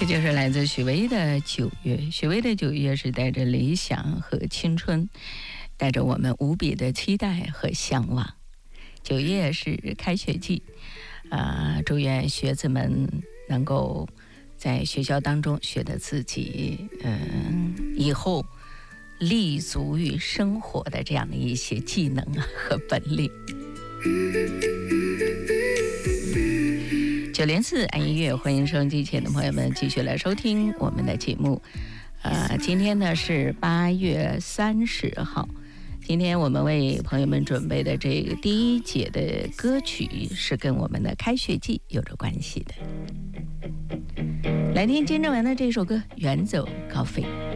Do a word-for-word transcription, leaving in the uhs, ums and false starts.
就是来自许巍的九月。许巍的九月是带着理想和青春，带着我们无比的期待和向往。九月是开学季，呃，祝愿学子们能够在学校当中学得自己，嗯、呃，以后立足于生活的这样的一些技能和本领。九零四爱音乐，欢迎收音机前的朋友们继续来收听我们的节目。呃，今天呢是八月三十号，今天我们为朋友们准备的这个第一节的歌曲是跟我们的开学季有着关系的。来听金正文的这首歌《远走高飞》。